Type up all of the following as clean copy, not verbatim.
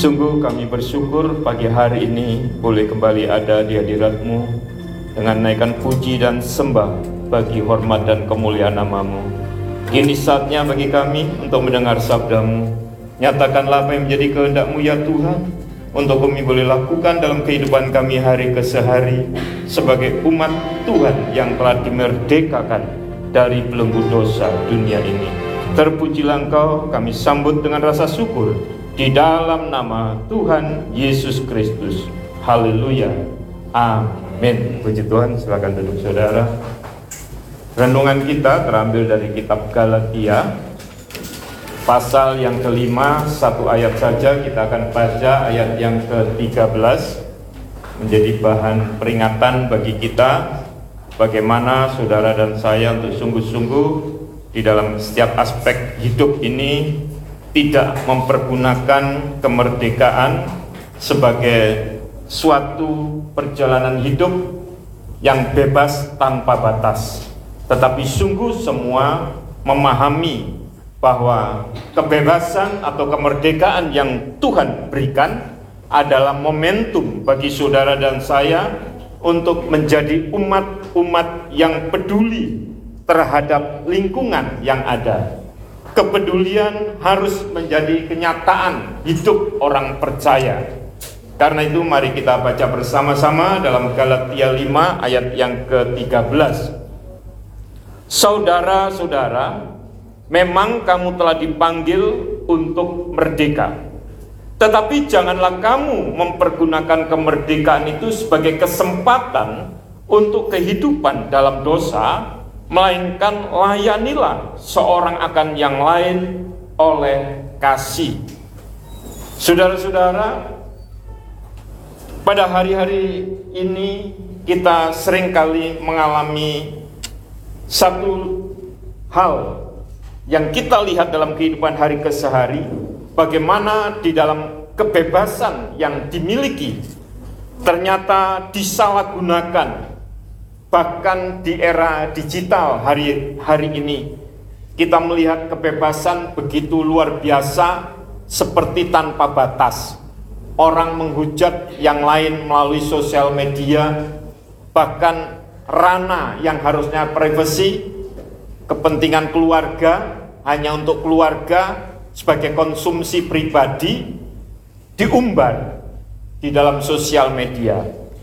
Sungguh kami bersyukur pagi hari ini boleh kembali ada di hadirat-Mu dengan naikkan puji dan sembah bagi hormat dan kemuliaan nama-Mu. Kini saatnya bagi kami untuk mendengar sabda-Mu. Nyatakanlah apa yang menjadi kehendak-Mu ya Tuhan, untuk kami boleh lakukan dalam kehidupan kami hari ke hari sebagai umat Tuhan yang telah dimerdekakan dari belenggu dosa dunia ini. Terpujilah Engkau, kami sambut dengan rasa syukur di dalam nama Tuhan Yesus Kristus. Haleluya. Amin. Puji Tuhan, silakan duduk saudara. Renungan kita terambil dari kitab Galatia pasal yang kelima, satu ayat saja. Kita akan baca ayat yang ke-13, menjadi bahan peringatan bagi kita bagaimana saudara dan saya untuk sungguh-sungguh di dalam setiap aspek hidup ini tidak mempergunakan kemerdekaan sebagai suatu perjalanan hidup yang bebas tanpa batas, tetapi sungguh semua memahami bahwa kebebasan atau kemerdekaan yang Tuhan berikan adalah momentum bagi saudara dan saya untuk menjadi umat-umat yang peduli terhadap lingkungan yang ada. Kepedulian harus menjadi kenyataan hidup orang percaya. Karena itu mari kita baca bersama-sama dalam Galatia 5 ayat yang ke-13. Saudara-saudara, memang kamu telah dipanggil untuk merdeka. Tetapi janganlah kamu mempergunakan kemerdekaan itu sebagai kesempatan untuk kehidupan dalam dosa, melainkan layanilah seorang akan yang lain oleh kasih. Saudara-saudara, pada hari-hari ini kita seringkali mengalami satu hal yang kita lihat dalam kehidupan hari ke hari, bagaimana di dalam kebebasan yang dimiliki ternyata disalahgunakan. Bahkan di era digital hari ini, kita melihat kebebasan begitu luar biasa seperti tanpa batas. Orang menghujat yang lain melalui sosial media, bahkan ranah yang harusnya privasi, kepentingan keluarga, hanya untuk keluarga sebagai konsumsi pribadi, diumbar di dalam sosial media.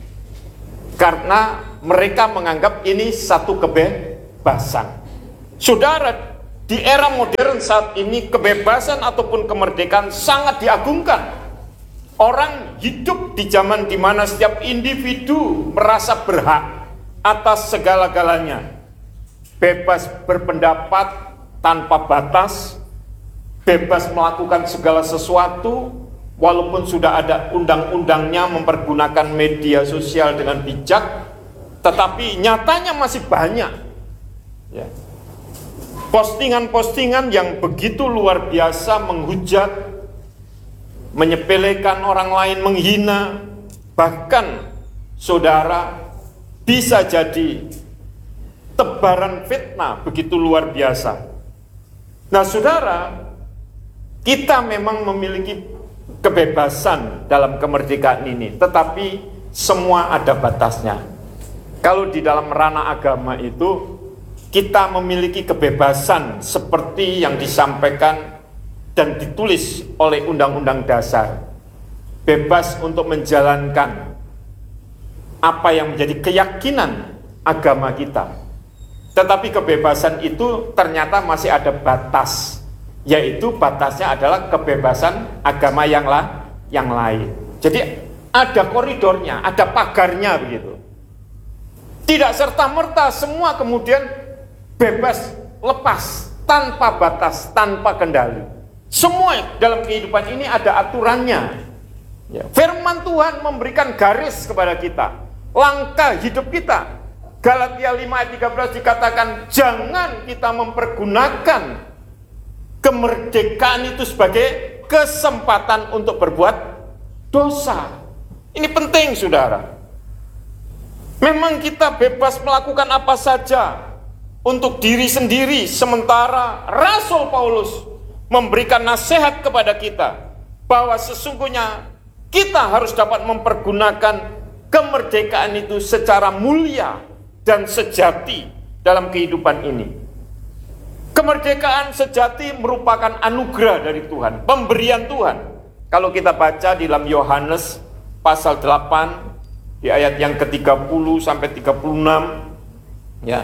Karena mereka menganggap ini satu kebebasan. Saudara, di era modern saat ini kebebasan ataupun kemerdekaan sangat diagungkan. Orang hidup di zaman di mana setiap individu merasa berhak atas segala-galanya. Bebas berpendapat tanpa batas, bebas melakukan segala sesuatu, walaupun sudah ada undang-undangnya mempergunakan media sosial dengan bijak, tetapi nyatanya masih banyak ya, postingan-postingan yang begitu luar biasa menghujat, menyepelekan orang lain, menghina, bahkan saudara bisa jadi tebaran fitnah begitu luar biasa. Nah saudara, kita memang memiliki kebebasan dalam kemerdekaan ini, tetapi semua ada batasnya. Kalau di dalam ranah agama itu, kita memiliki kebebasan seperti yang disampaikan dan ditulis oleh Undang-Undang Dasar. Bebas untuk menjalankan apa yang menjadi keyakinan agama kita. Tetapi kebebasan itu ternyata masih ada batas, yaitu batasnya adalah kebebasan agama yang lain. Jadi ada koridornya, ada pagarnya begitu. Tidak serta-merta semua kemudian bebas lepas, tanpa batas, tanpa kendali. Semua dalam kehidupan ini ada aturannya. Ya. Firman Tuhan memberikan garis kepada kita, langkah hidup kita. Galatia 5 ayat 13 dikatakan, jangan kita mempergunakan kemerdekaan itu sebagai kesempatan untuk berbuat dosa. Ini penting saudara. Memang kita bebas melakukan apa saja untuk diri sendiri, sementara Rasul Paulus memberikan nasihat kepada kita bahwa sesungguhnya kita harus dapat mempergunakan kemerdekaan itu secara mulia dan sejati dalam kehidupan ini. Kemerdekaan sejati merupakan anugerah dari Tuhan, pemberian Tuhan. Kalau kita baca di dalam Yohanes pasal 8 di ayat yang ke-30 sampai 36, ya.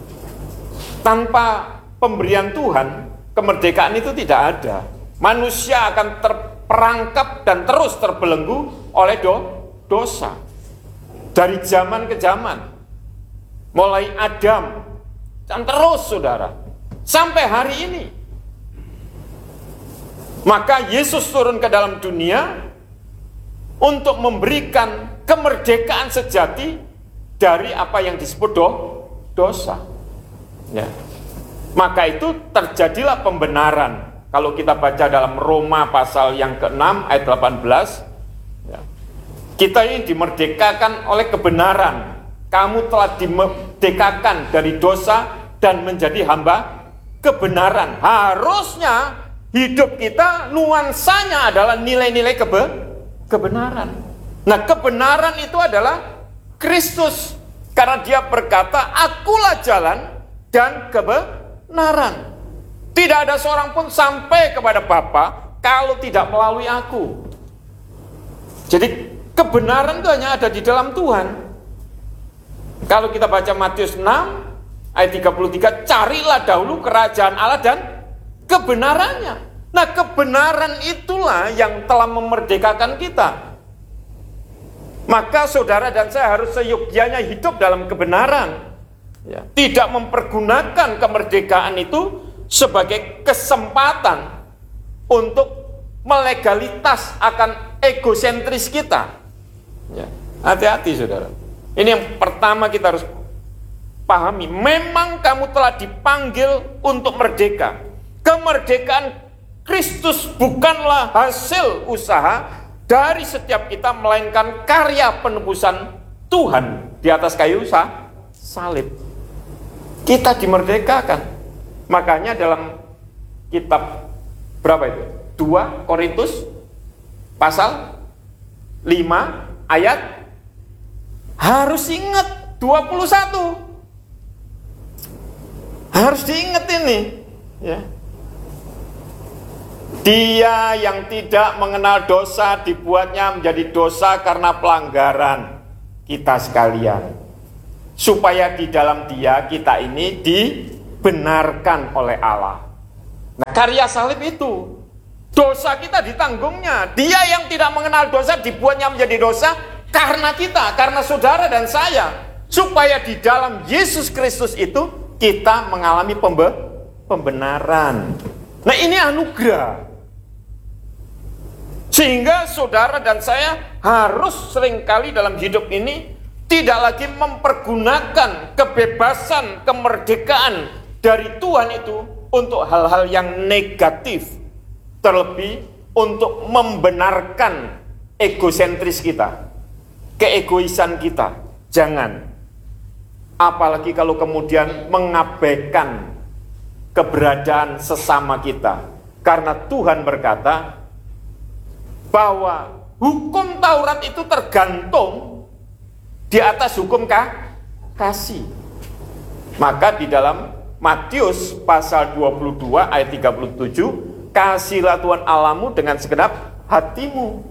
Tanpa pemberian Tuhan, kemerdekaan itu tidak ada. Manusia akan terperangkap dan terus terbelenggu oleh dosa. Dari zaman ke zaman, mulai Adam dan terus saudara, sampai hari ini. Maka Yesus turun ke dalam dunia untuk memberikan kemerdekaan sejati dari apa yang disebut dosa. Ya. Maka itu terjadilah pembenaran. Kalau kita baca dalam Roma pasal yang ke-6 ayat 18, ya, kita ini dimerdekakan oleh kebenaran. Kamu telah dimerdekakan dari dosa dan menjadi hamba kebenaran. Harusnya hidup kita nuansanya adalah nilai-nilai kebenaran. Nah, kebenaran itu adalah Kristus. Karena dia berkata, akulah jalan dan kebenaran. Tidak ada seorang pun sampai kepada Bapa kalau tidak melalui aku. Jadi kebenaran itu hanya ada di dalam Tuhan. Kalau kita baca Matius 6 ayat 33, carilah dahulu kerajaan Allah dan kebenarannya. Nah, kebenaran itulah yang telah memerdekakan kita. Maka saudara dan saya harus seyogyanya hidup dalam kebenaran. Ya. Tidak mempergunakan kemerdekaan itu sebagai kesempatan untuk melegalitas akan egosentris kita. Ya, hati-hati saudara. Ini yang pertama kita harus pahami. Memang kamu telah dipanggil untuk merdeka. Kemerdekaan Kristus bukanlah hasil usaha dari setiap kita, melainkan karya penebusan Tuhan di atas kayu salib. Kita dimerdekakan. Makanya dalam kitab berapa itu? 2 Korintus pasal 5 ayat, harus ingat 21. Harus diingat ini, ya. Dia yang tidak mengenal dosa dibuatnya menjadi dosa karena pelanggaran kita sekalian, supaya di dalam dia kita ini dibenarkan oleh Allah. Nah, karya salib itu, dosa kita ditanggungnya. Dia yang tidak mengenal dosa dibuatnya menjadi dosa karena kita, karena saudara dan saya, supaya di dalam Yesus Kristus itu kita mengalami pembenaran. Nah, ini anugerah. Sehingga saudara dan saya harus seringkali dalam hidup ini tidak lagi mempergunakan kebebasan, kemerdekaan dari Tuhan itu untuk hal-hal yang negatif. Terlebih untuk membenarkan egosentris kita, keegoisan kita. Jangan. Apalagi kalau kemudian mengabaikan keberadaan sesama kita. Karena Tuhan berkata bahwa hukum Taurat itu tergantung di atas hukum kasih. Maka di dalam Matius pasal 22 ayat 37, kasihlah Tuhan Allahmu dengan segenap hatimu.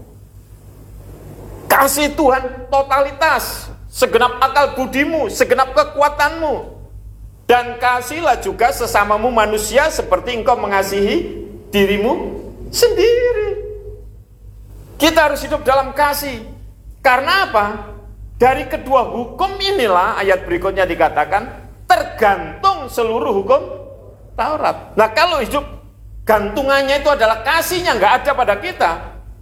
Kasih Tuhan totalitas, segenap akal budimu, segenap kekuatanmu. Dan kasihlah juga sesamamu manusia seperti engkau mengasihi dirimu sendiri. Kita harus hidup dalam kasih. Karena apa? Dari kedua hukum inilah ayat berikutnya dikatakan tergantung seluruh hukum Taurat. Nah, kalau hidup gantungannya itu adalah kasihnya nggak ada pada kita,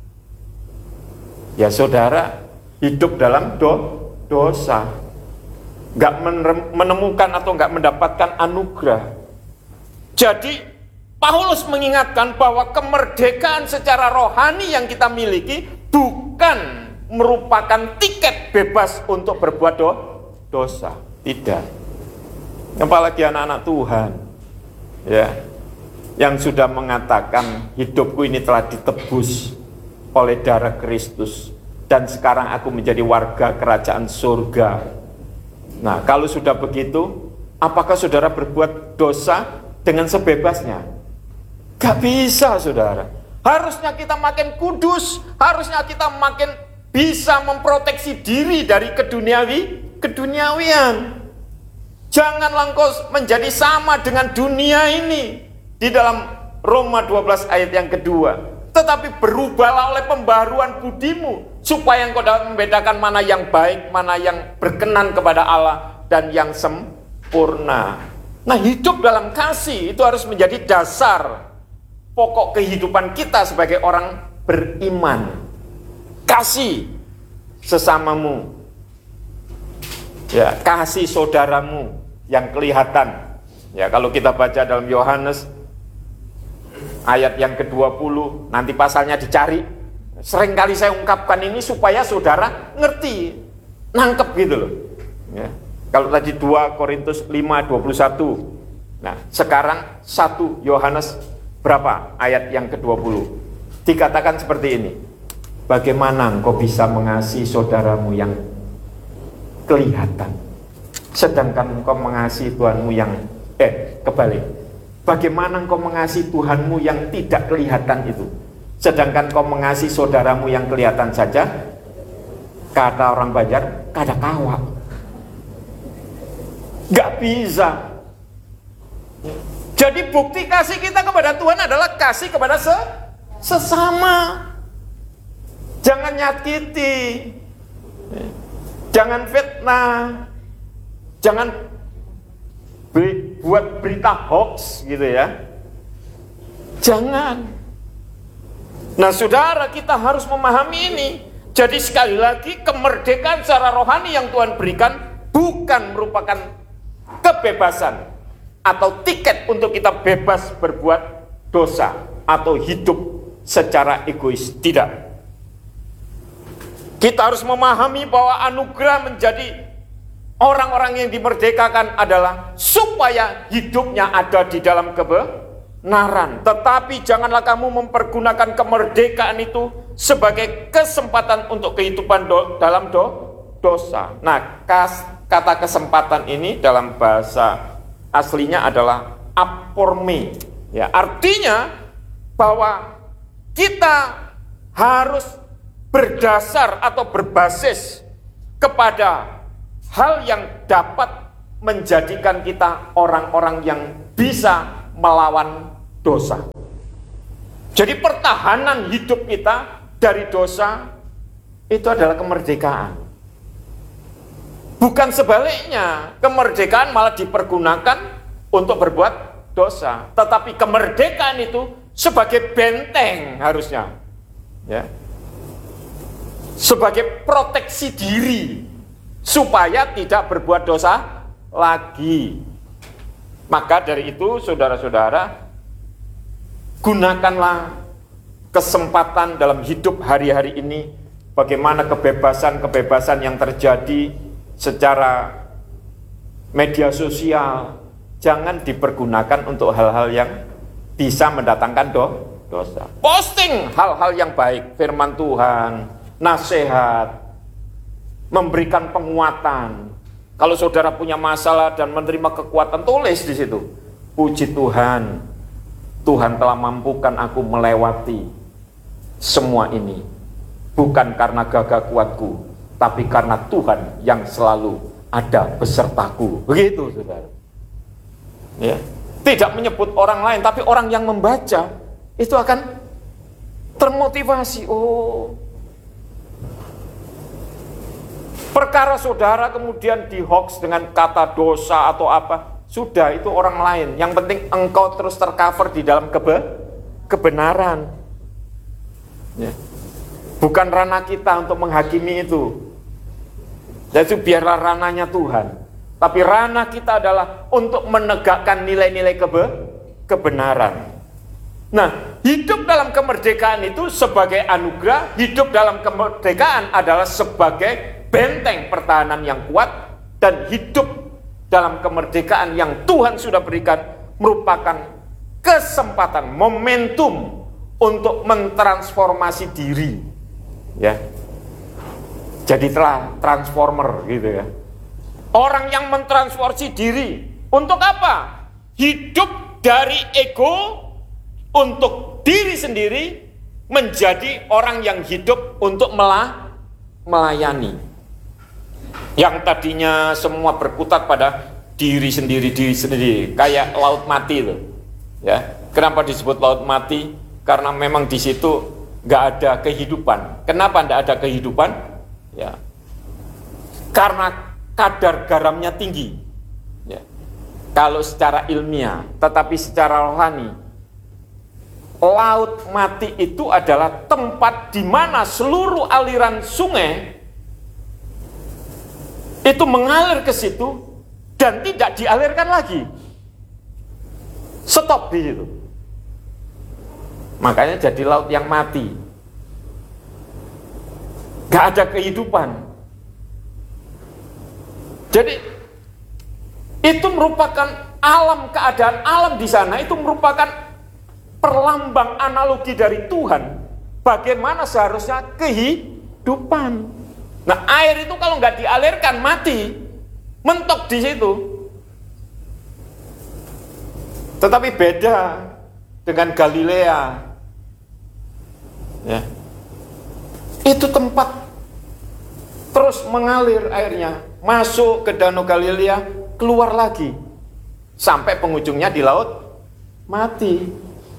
ya saudara hidup dalam dosa, nggak menemukan atau nggak mendapatkan anugerah. Jadi Paulus mengingatkan bahwa kemerdekaan secara rohani yang kita miliki bukan merupakan tiket bebas untuk berbuat dosa. Tidak. Apalagi anak-anak Tuhan, ya, yang sudah mengatakan hidupku ini telah ditebus oleh darah Kristus, dan sekarang aku menjadi warga kerajaan surga. Nah, kalau sudah begitu, apakah saudara berbuat dosa dengan sebebasnya? Gak bisa, saudara. Harusnya kita makin kudus, harusnya kita makin bisa memproteksi diri dari keduniawian. Janganlah engkau menjadi sama dengan dunia ini. Di dalam Roma 12 ayat yang kedua. Tetapi berubahlah oleh pembaharuan budimu, supaya engkau dapat membedakan mana yang baik, mana yang berkenan kepada Allah, dan yang sempurna. Nah, hidup dalam kasih itu harus menjadi dasar pokok kehidupan kita sebagai orang beriman. Kasih sesamamu, ya, kasih saudaramu yang kelihatan. Ya, kalau kita baca dalam Yohanes ayat yang ke-20, nanti pasalnya dicari. Seringkali saya ungkapkan ini supaya saudara ngerti, nangkep gitu loh. Ya. Kalau tadi 2 Korintus 5:21. Nah, sekarang 1 Yohanes berapa? Ayat yang ke-20. Dikatakan seperti ini. Bagaimana engkau bisa mengasihi saudaramu yang kelihatan, sedangkan engkau mengasihi Tuhanmu yang kebalik. Bagaimana engkau mengasihi Tuhanmu yang tidak kelihatan itu, sedangkan engkau mengasihi saudaramu yang kelihatan saja? Kata orang Banjar, kada kawa. Gak bisa. Jadi bukti kasih kita kepada Tuhan adalah kasih kepada sesama. Jangan nyakiti, jangan fitnah, jangan buat berita hoax gitu ya. Jangan. Nah, saudara, kita harus memahami ini. Jadi sekali lagi, kemerdekaan secara rohani yang Tuhan berikan bukan merupakan kebebasan atau tiket untuk kita bebas berbuat dosa atau hidup secara egois. Tidak. Kita harus memahami bahwa anugerah menjadi orang-orang yang dimerdekakan adalah supaya hidupnya ada di dalam kebenaran. Tetapi janganlah kamu mempergunakan kemerdekaan itu sebagai kesempatan untuk kehidupan dalam dosa. Nah, kata kesempatan ini dalam bahasa aslinya adalah aporme. Ya, artinya bahwa kita harus berdasar atau berbasis kepada hal yang dapat menjadikan kita orang-orang yang bisa melawan dosa. Jadi pertahanan hidup kita dari dosa itu adalah kemerdekaan. Bukan sebaliknya, kemerdekaan malah dipergunakan untuk berbuat dosa. Tetapi kemerdekaan itu sebagai benteng harusnya, ya, sebagai proteksi diri supaya tidak berbuat dosa lagi. Maka dari itu, saudara-saudara, gunakanlah kesempatan dalam hidup hari-hari ini. Bagaimana kebebasan-kebebasan yang terjadi secara media sosial jangan dipergunakan untuk hal-hal yang bisa mendatangkan dosa. Posting hal-hal yang baik, firman Tuhan, nasihat, memberikan penguatan. Kalau saudara punya masalah dan menerima kekuatan, tulis di situ. Puji Tuhan, Tuhan telah mampukan aku melewati semua ini. Bukan karena gagah kuatku, tapi karena Tuhan yang selalu ada besertaku. Begitu, saudara. Ya. Tidak menyebut orang lain, tapi orang yang membaca itu akan termotivasi. Oh, perkara saudara kemudian dihoax dengan kata dosa atau apa, sudah itu orang lain. Yang penting engkau terus tercover di dalam kebenaran. Ya. Bukan ranah kita untuk menghakimi itu. Jadi biarlah ranahnya Tuhan. Tapi ranah kita adalah untuk menegakkan nilai-nilai kebenaran. Nah, hidup dalam kemerdekaan itu sebagai anugerah, hidup dalam kemerdekaan adalah sebagai benteng pertahanan yang kuat, dan hidup dalam kemerdekaan yang Tuhan sudah berikan merupakan kesempatan, momentum untuk mentransformasi diri, ya. Jadi transformer gitu ya. Orang yang mentransformasi diri untuk apa? Hidup dari ego untuk diri sendiri menjadi orang yang hidup untuk melayani. Yang tadinya semua berkutat pada diri sendiri, kayak laut mati itu. Ya, kenapa disebut laut mati? Karena memang di situ nggak ada kehidupan. Kenapa nggak ada kehidupan? Ya, karena kadar garamnya tinggi. Ya. Kalau secara ilmiah, tetapi secara rohani, laut mati itu adalah tempat di mana seluruh aliran sungai itu mengalir ke situ dan tidak dialirkan lagi. Stop di situ. Makanya jadi laut yang mati. Gak ada kehidupan. Jadi itu merupakan keadaan alam di sana itu merupakan perlambang analogi dari Tuhan. Bagaimana seharusnya kehidupan. Nah, air itu kalau nggak dialirkan mati, mentok di situ. Tetapi beda dengan Galilea. Ya. Itu tempat terus mengalir airnya, masuk ke Danau Galilea, keluar lagi sampai penghujungnya di laut mati.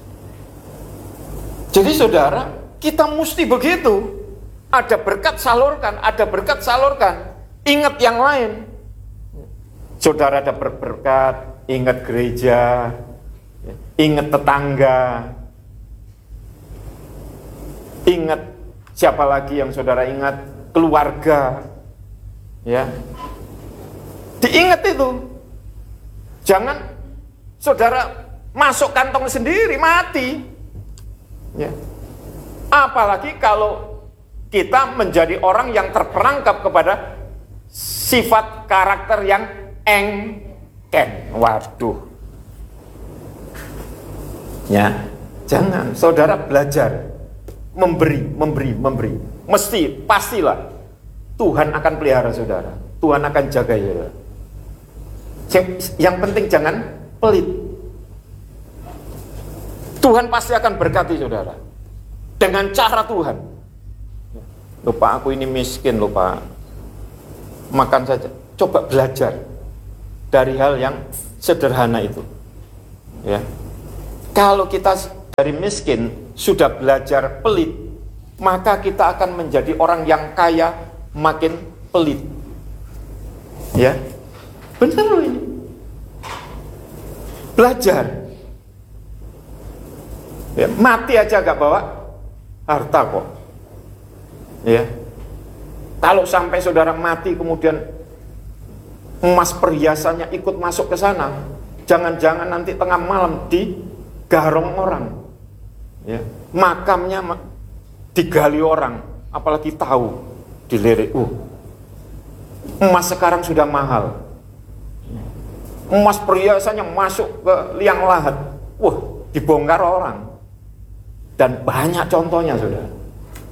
Jadi saudara, kita mesti begitu. Ada berkat salurkan, ada berkat salurkan. Ingat yang lain. Saudara ada berkat, ingat gereja, ingat tetangga, ingat siapa lagi yang saudara ingat, keluarga, ya. Diingat itu. Jangan saudara masuk kantong sendiri, mati. Ya. Apalagi kalau kita menjadi orang yang terperangkap kepada sifat karakter yang engken. Waduh. Ya, jangan. Saudara belajar memberi. Pastilah Tuhan akan pelihara saudara. Tuhan akan jaga saudara. Yang penting jangan pelit. Tuhan pasti akan berkati saudara. Dengan cara Tuhan. Loh Pak, aku ini miskin loh Pak. Makan saja. Coba belajar dari hal yang sederhana itu. Ya. Kalau kita dari miskin sudah belajar pelit, maka kita akan menjadi orang yang kaya makin pelit. Ya. Benar loh ini. Belajar. Ya, mati aja gak bawa harta kok. Ya. Kalau sampai saudara mati kemudian emas perhiasannya ikut masuk ke sana, jangan-jangan nanti tengah malam digarong orang. Ya. Makamnya digali orang, apalagi tahu dilirik. Emas sekarang sudah mahal. Emas perhiasannya masuk ke liang lahat. Dibongkar orang. Dan banyak contohnya saudara.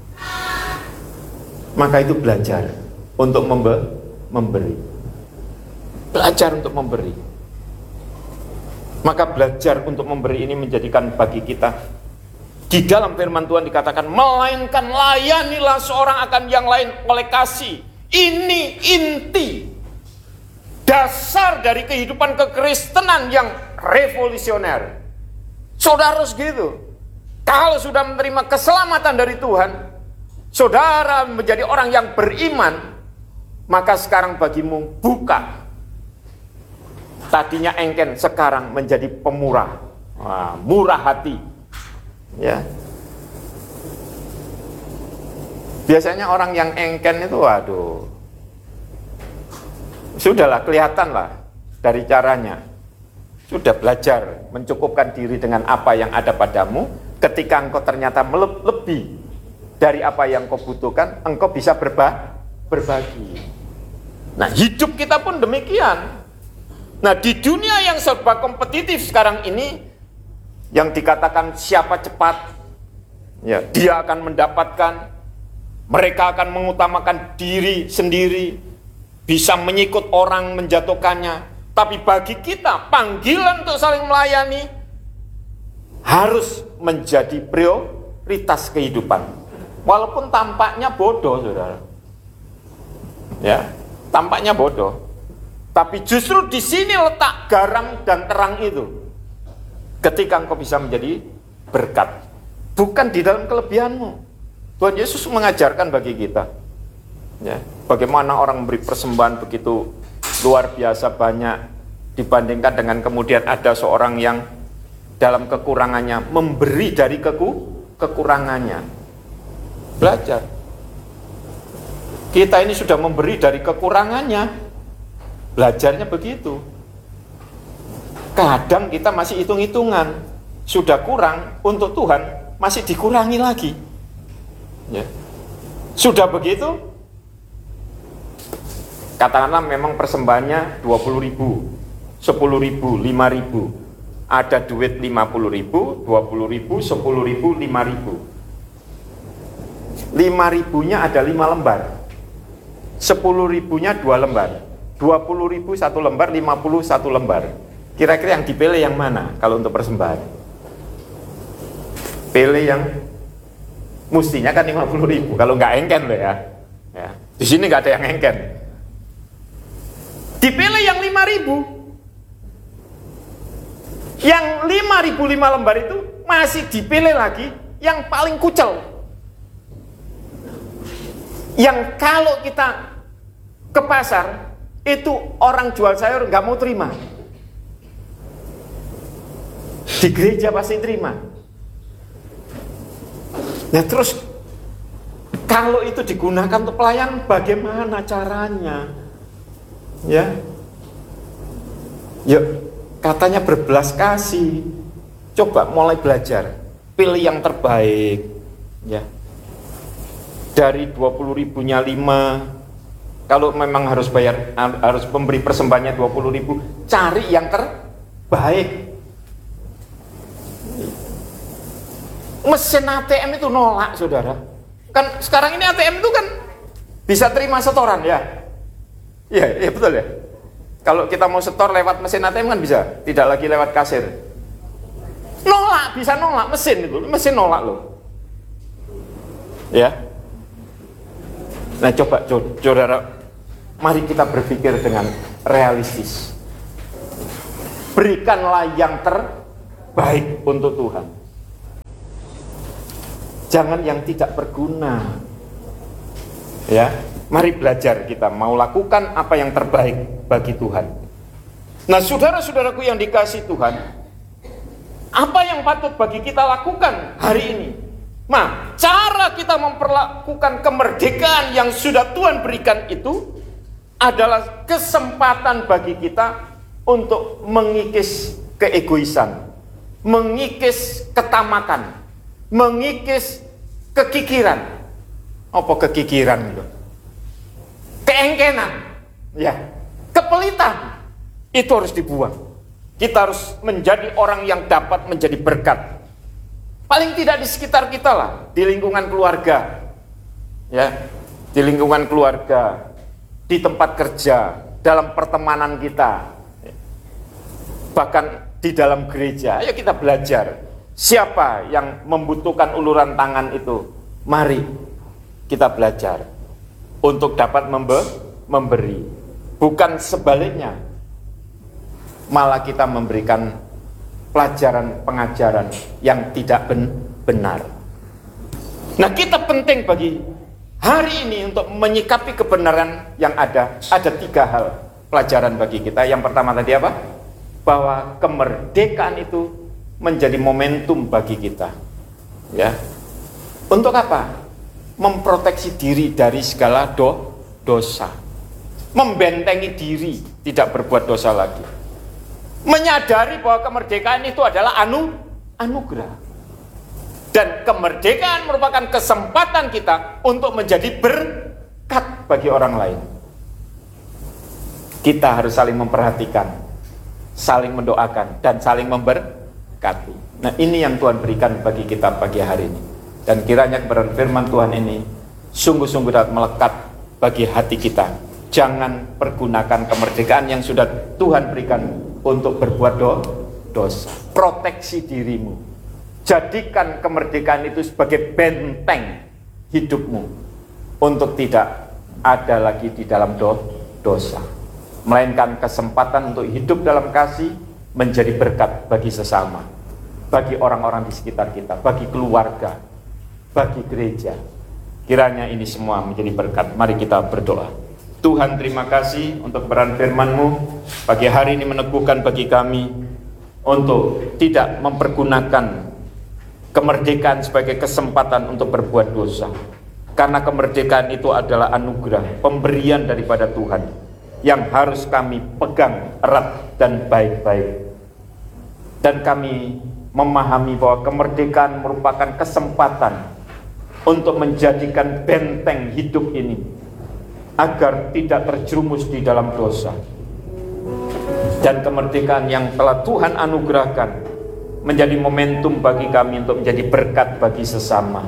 Maka itu belajar untuk memberi. Belajar untuk memberi. Maka belajar untuk memberi ini menjadikan bagi kita, di dalam firman Tuhan dikatakan, melainkan layanilah seorang akan yang lain oleh kasih. Ini inti dasar dari kehidupan kekristenan yang revolusioner. Saudara harus gitu. Kalau sudah menerima keselamatan dari Tuhan, saudara menjadi orang yang beriman, maka sekarang bagimu buka. Tadinya engken, sekarang menjadi pemurah. Murah hati. Ya. Biasanya orang yang engken itu, sudahlah, kelihatan lah dari caranya. Sudah belajar mencukupkan diri dengan apa yang ada padamu. Ketika engkau ternyata lebih dari apa yang kau butuhkan, engkau bisa berbagi. Nah, hidup kita pun demikian. Nah, di dunia yang serba kompetitif sekarang ini, yang dikatakan siapa cepat, Ya, dia akan mendapatkan, mereka akan mengutamakan diri sendiri, bisa menyikut orang, menjatuhkannya. Tapi bagi kita, panggilan untuk saling melayani harus menjadi prioritas kehidupan. Walaupun tampaknya bodoh, saudara. Ya, tampaknya bodoh. Tapi justru di sini letak garam dan terang itu. Ketika engkau bisa menjadi berkat. Bukan di dalam kelebihanmu. Tuhan Yesus mengajarkan bagi kita, ya, bagaimana orang memberi persembahan begitu luar biasa banyak dibandingkan dengan kemudian ada seorang yang dalam kekurangannya memberi dari kekurangannya. Belajar. Kita ini sudah memberi dari kekurangannya. Belajarnya begitu. Kadang kita masih hitung-hitungan, sudah kurang untuk Tuhan, masih dikurangi lagi. Ya. Sudah begitu, katakanlah memang persembahannya 20.000, 10.000, 5.000. Ada duit 50.000, 20.000, 10.000, 5.000. 5.000-nya ada 5 lembar. 10.000-nya 2 lembar. 20.000 1 lembar, 50 1 lembar. Kira-kira yang dipilih yang mana kalau untuk persembahan? Pilih yang mestinya kan 50.000, kalau nggak engken loh ya. Di sini nggak ada yang engken. Dipilih yang 5.000. Yang 5.000 5 lembar itu masih dipilih lagi yang paling kucel. Yang kalau kita ke pasar itu orang jual sayur nggak mau terima. Di gereja pasti terima. Nah terus kalau itu digunakan untuk pelayanan, bagaimana caranya? Ya, yuk katanya berbelas kasih. Coba mulai belajar, pilih yang terbaik. Ya, dari 20.000-nya 5. Kalau memang harus bayar, harus memberi persembahannya 20.000, cari yang terbaik. Mesin ATM itu nolak, saudara. Kan sekarang ini ATM itu kan bisa terima setoran ya. Iya betul ya. Kalau kita mau setor lewat mesin ATM kan bisa, tidak lagi lewat kasir. Nolak, bisa nolak mesin itu, mesin nolak loh. Ya. Nah coba saudara, mari kita berpikir dengan realistis. Berikanlah yang terbaik untuk Tuhan. Jangan yang tidak berguna. Ya, mari belajar kita mau lakukan apa yang terbaik bagi Tuhan. Nah, saudara-saudaraku yang dikasihi Tuhan, apa yang patut bagi kita lakukan hari ini? Nah, cara kita memperlakukan kemerdekaan yang sudah Tuhan berikan itu adalah kesempatan bagi kita untuk mengikis keegoisan, mengikis ketamakan, mengikis kekikiran. Apa kekikiran itu? Keengkenan, ya, kepelitan. Itu harus dibuang. Kita harus menjadi orang yang dapat menjadi berkat. Paling tidak di sekitar kita lah, di lingkungan keluarga, ya, di lingkungan keluarga, di tempat kerja, dalam pertemanan kita, bahkan di dalam gereja. Ayo kita belajar. Siapa yang membutuhkan uluran tangan itu? Mari kita belajar untuk dapat memberi. Bukan sebaliknya, malah kita memberikan pelajaran pengajaran yang tidak benar. Nah, kita penting bagi hari ini untuk menyikapi kebenaran yang ada. Ada 3 hal pelajaran bagi kita. Yang pertama tadi apa? Bahwa kemerdekaan itu menjadi momentum bagi kita. Ya. Untuk apa? Memproteksi diri dari segala dosa. Membentengi diri, tidak berbuat dosa lagi. Menyadari bahwa kemerdekaan itu adalah anugerah. Dan kemerdekaan merupakan kesempatan kita untuk menjadi berkat bagi orang lain. Kita harus saling memperhatikan, saling mendoakan, dan saling memberkati. Nah, ini yang Tuhan berikan bagi kita pagi hari ini. Dan kiranya kebenaran firman Tuhan ini sungguh-sungguh dapat melekat bagi hati kita. Jangan pergunakan kemerdekaan yang sudah Tuhan berikan untuk berbuat dosa. Proteksi dirimu. Jadikan kemerdekaan itu sebagai benteng hidupmu untuk tidak ada lagi di dalam dosa. Melainkan kesempatan untuk hidup dalam kasih, menjadi berkat bagi sesama, bagi orang-orang di sekitar kita, bagi keluarga, bagi gereja. Kiranya ini semua menjadi berkat. Mari kita berdoa. Tuhan, terima kasih untuk kebenaran firman-Mu. Pagi hari ini meneguhkan bagi kami untuk tidak mempergunakan kemerdekaan sebagai kesempatan untuk berbuat dosa. Karena kemerdekaan itu adalah anugerah, pemberian daripada Tuhan yang harus kami pegang erat dan baik-baik. Dan kami memahami bahwa kemerdekaan merupakan kesempatan untuk menjadikan benteng hidup ini agar tidak terjerumus di dalam dosa. Dan kemerdekaan yang telah Tuhan anugerahkan menjadi momentum bagi kami untuk menjadi berkat bagi sesama.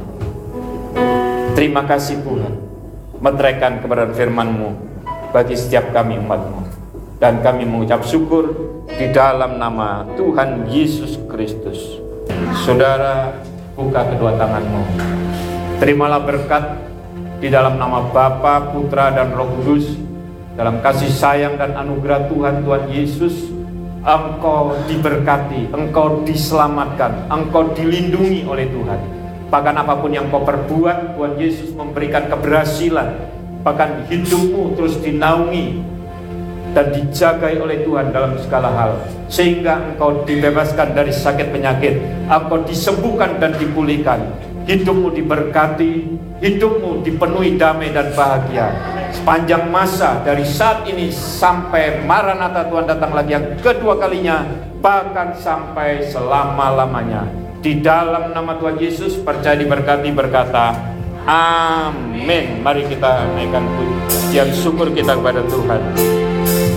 Terima kasih Tuhan, meteraikan kebenaran firman-Mu bagi setiap kami umat-Mu. Dan kami mengucap syukur di dalam nama Tuhan Yesus Kristus. Saudara, buka kedua tanganmu. Terimalah berkat di dalam nama Bapa, Putra, dan Roh Kudus. Dalam kasih sayang dan anugerah Tuhan Yesus, engkau diberkati, engkau diselamatkan, engkau dilindungi oleh Tuhan. Bahkan apapun yang kau perbuat, Tuhan Yesus memberikan keberhasilan. Bahkan hidupmu terus dinaungi dan dijagai oleh Tuhan dalam segala hal, sehingga engkau dibebaskan dari sakit penyakit, engkau disembuhkan dan dipulihkan, hidupmu diberkati, hidupmu dipenuhi damai dan bahagia sepanjang masa, dari saat ini sampai Maranatha Tuhan datang lagi yang kedua kalinya, bahkan sampai selama-lamanya. Di dalam nama Tuhan Yesus percaya diberkati, berkata amin. Mari kita naikkan pujian syukur kita kepada Tuhan.